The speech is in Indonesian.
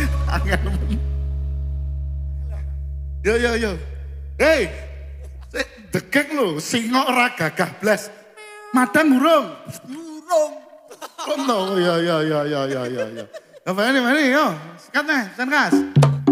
Yo. Hei, degek lo, singok ora gagah blas. Madan burung. Burung. Oh no, ya. Apa ini, yo. Sekat nih, Sankas.